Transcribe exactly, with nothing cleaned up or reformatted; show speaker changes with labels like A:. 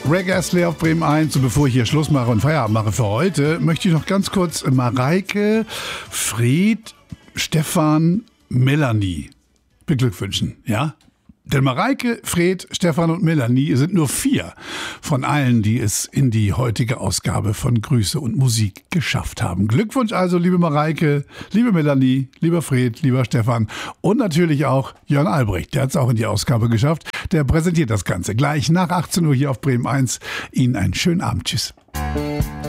A: Rick Astley auf Bremen eins. Und bevor ich hier Schluss mache und Feierabend mache für heute, möchte ich noch ganz kurz Mareike, Fred, Stefan, Melanie beglückwünschen. Ja? Denn Mareike, Fred, Stefan und Melanie sind nur vier von allen, die es in die heutige Ausgabe von Grüße und Musik geschafft haben. Glückwunsch also, liebe Mareike, liebe Melanie, lieber Fred, lieber Stefan und natürlich auch Jörn Albrecht. Der hat es auch in die Ausgabe geschafft. Der präsentiert das Ganze gleich nach achtzehn Uhr hier auf Bremen eins. Ihnen einen schönen Abend. Tschüss.